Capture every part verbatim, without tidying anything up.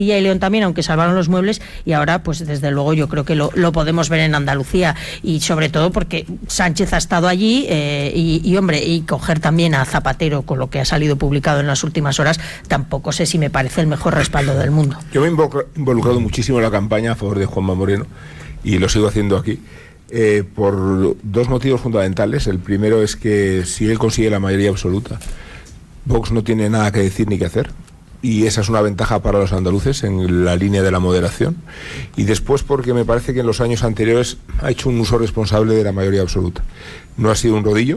y León también, aunque salvaron los muebles, y ahora pues desde luego yo creo que lo, lo podemos ver en Andalucía, y sobre todo porque Sánchez ha estado allí eh, y, y hombre, y coger también a Zapatero con lo que ha salido publicado en las últimas horas, tampoco sé si me parece el mejor respaldo del mundo. Yo me he involucrado muchísimo en la campaña a favor de Juanma Moreno y lo sigo haciendo aquí eh, por dos motivos fundamentales. El primero es que si él consigue la mayoría absoluta, Vox no tiene nada que decir ni que hacer, y esa es una ventaja para los andaluces en la línea de la moderación. Y después porque me parece que en los años anteriores ha hecho un uso responsable de la mayoría absoluta. No ha sido un rodillo,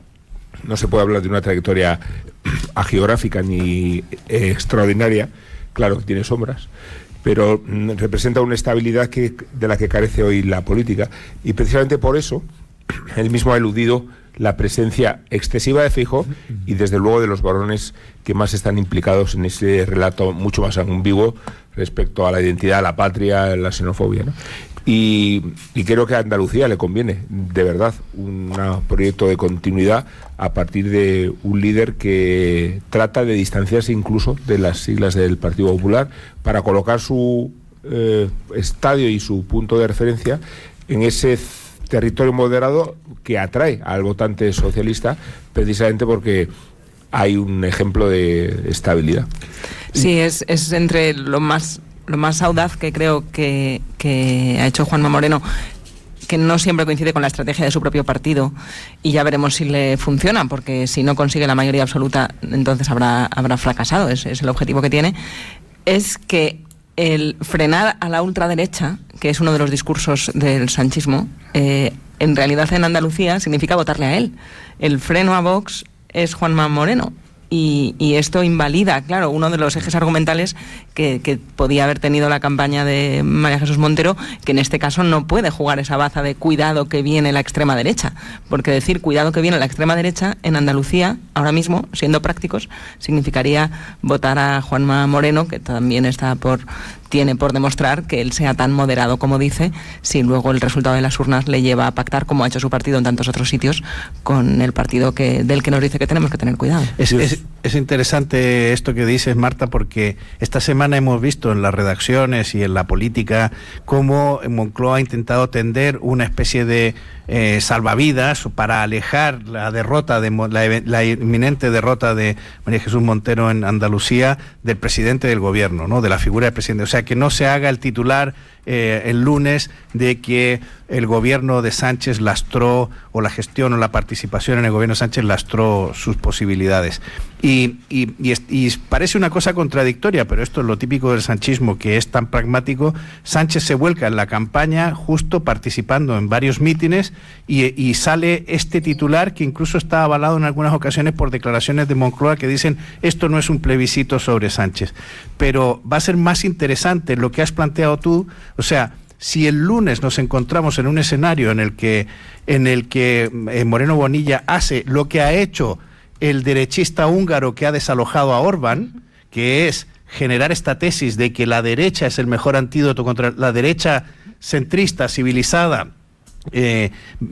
no se puede hablar de una trayectoria agiográfica ni eh, extraordinaria, claro que tiene sombras, pero mm, representa una estabilidad que, de la que carece hoy la política, y precisamente por eso él mismo ha eludido la presencia excesiva de Feijóo y desde luego de los varones que más están implicados en ese relato mucho más ambiguo respecto a la identidad, la patria, la xenofobia, ¿no? Y, y creo que a Andalucía le conviene, de verdad, un proyecto de continuidad a partir de un líder que trata de distanciarse incluso de las siglas del Partido Popular para colocar su eh, estadio y su punto de referencia en ese territorio moderado que atrae al votante socialista, precisamente porque hay un ejemplo de estabilidad. Sí, es, es entre lo más lo más audaz que creo que, que ha hecho Juanma Moreno, que no siempre coincide con la estrategia de su propio partido, y ya veremos si le funciona, porque si no consigue la mayoría absoluta, entonces habrá, habrá fracasado, es, es el objetivo que tiene, es que el frenar a la ultraderecha, que es uno de los discursos del sanchismo, eh, en realidad en Andalucía significa votarle a él. El freno a Vox es Juanma Moreno. Y, y esto invalida, claro, uno de los ejes argumentales que, que podía haber tenido la campaña de María Jesús Montero, que en este caso no puede jugar esa baza de cuidado que viene la extrema derecha, porque decir cuidado que viene la extrema derecha en Andalucía, ahora mismo, siendo prácticos, significaría votar a Juanma Moreno, que también está por tiene por demostrar que él sea tan moderado como dice, si luego el resultado de las urnas le lleva a pactar, como ha hecho su partido en tantos otros sitios, con el partido que del que nos dice que tenemos que tener cuidado. Es, es, es interesante esto que dices, Marta, porque esta semana hemos visto en las redacciones y en la política cómo Moncloa ha intentado tender una especie de eh, salvavidas para alejar la derrota de la, la inminente derrota de María Jesús Montero en Andalucía del presidente del gobierno, ¿no? De la figura del presidente. O sea, que no se haga el titular eh, el lunes de que el gobierno de Sánchez lastró, o la gestión o la participación en el gobierno de Sánchez lastró sus posibilidades. Y, y, y, y parece una cosa contradictoria, pero esto es lo típico del sanchismo, que es tan pragmático. Sánchez se vuelca en la campaña justo participando en varios mítines y, y sale este titular que incluso está avalado en algunas ocasiones por declaraciones de Moncloa que dicen esto no es un plebiscito sobre Sánchez. Pero va a ser más interesante lo que has planteado tú, o sea, si el lunes nos encontramos en un escenario en el que, en el que eh, Moreno Bonilla hace lo que ha hecho el derechista húngaro que ha desalojado a Orbán, que es generar esta tesis de que la derecha es el mejor antídoto contra la derecha centrista, civilizada, eh,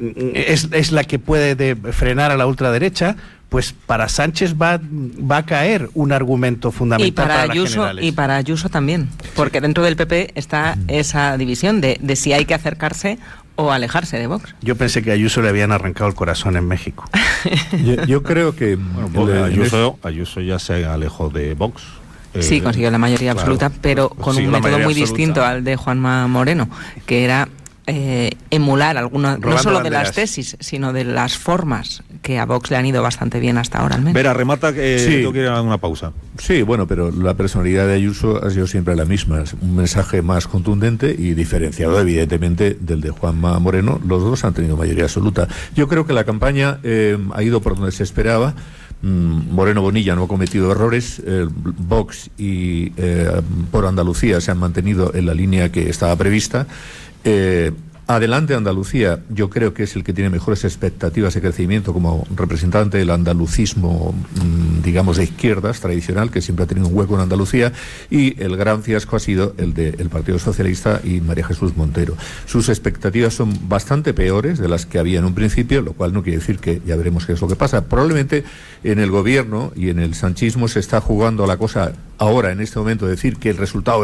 es, es la que puede de frenar a la ultraderecha, pues para Sánchez va, va a caer un argumento fundamental y para, para Ayuso, las generales. Y para Ayuso también, porque dentro del P P está esa división de, de si hay que acercarse o alejarse de Vox. Yo pensé que a Ayuso le habían arrancado el corazón en México. yo, yo creo que bueno, pues Ayuso, Ayuso ya se alejó de Vox. Sí, eh, consiguió la mayoría claro, absoluta, pero con un método muy absoluta. distinto al de Juanma Moreno, que era eh, emular algunas, no solo banderas. de las tesis, sino de las formas que a Vox le han ido bastante bien hasta ahora al menos. Vera, remata que sí. tú quieres una pausa. Sí, bueno, pero la personalidad de Ayuso ha sido siempre la misma, es un mensaje más contundente y diferenciado evidentemente del de Juanma Moreno. Los dos han tenido mayoría absoluta. Yo creo que la campaña eh, ha ido por donde se esperaba. Moreno Bonilla no ha cometido errores, eh, Vox y eh, por Andalucía se han mantenido en la línea que estaba prevista. Eh, Adelante Andalucía, yo creo que es el que tiene mejores expectativas de crecimiento como representante del andalucismo, digamos, de izquierdas tradicional, que siempre ha tenido un hueco en Andalucía, y el gran fiasco ha sido el del Partido Socialista y María Jesús Montero. Sus expectativas son bastante peores de las que había en un principio, lo cual no quiere decir que ya veremos qué es lo que pasa. Probablemente en el gobierno y en el sanchismo se está jugando la cosa ahora, en este momento, decir que el resultado